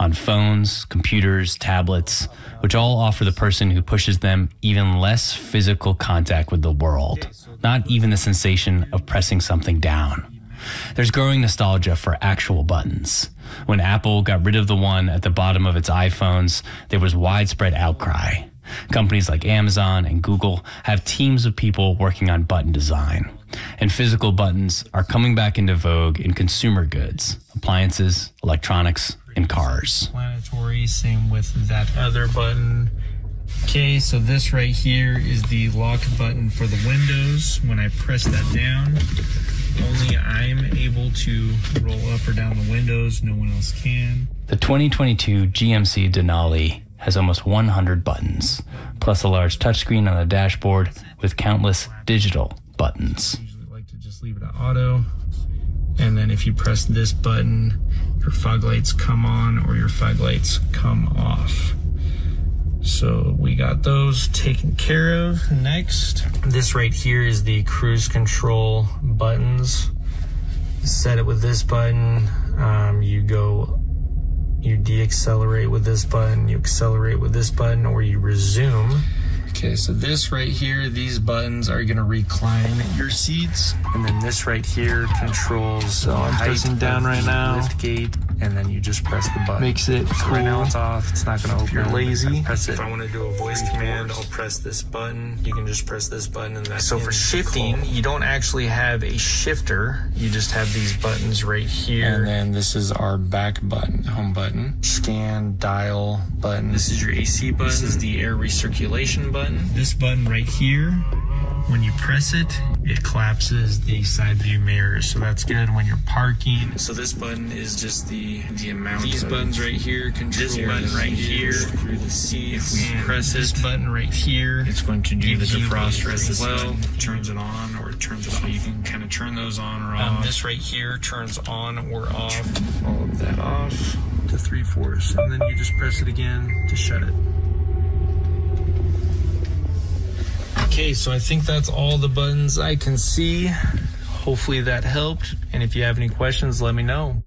on phones, computers, tablets, which all offer the person who pushes them even less physical contact with the world, not even the sensation of pressing something down. There's growing nostalgia for actual buttons. When Apple got rid of the one at the bottom of its iPhones, there was widespread outcry. Companies like Amazon and Google have teams of people working on button design. And physical buttons are coming back into vogue in consumer goods, appliances, electronics, and cars. Explanatory, same with that other button. Okay, so this right here is the lock button for the windows. When I press that down, only I'm able to roll up or down the windows. No one else can. The 2022 GMC Denali has almost 100 buttons, plus a large touchscreen on the dashboard with countless digital buttons. I usually like to just leave it at auto. And then if you press this button, your fog lights come on or your fog lights come off. So we got those taken care of. Next, this right here is the cruise control buttons. Set it with this button. You deaccelerate with this button, you accelerate with this button, or you resume. Okay, so this right here, these buttons are gonna recline your seats. And then this right here controls So I'm pressing down right now. lift gate, and then you just press the button. Makes it So cool. right now it's off, it's not gonna open. If you're lazy, Press it. If I wanna do a voice command, I'll press this button. You can just press this button and that's So for shifting, you don't actually have a shifter. You just have these buttons right here. And then this is our back button, home button. Scan, dial button. This is your AC button. This is the air recirculation button. This button right here, when you press it, it collapses the side view mirrors. So that's good when you're parking. So this button is just the amount. These buttons right here control this button right here through the seats. If we press this button right here, it's going to do the defroster as well. Turns it on or it turns it off. So you can kind of turn those on or off. This right here turns on or off. All of that off to 3/4, and then you just press it again to shut it. Okay, so I think that's all the buttons I can see. Hopefully that helped. And if you have any questions, let me know.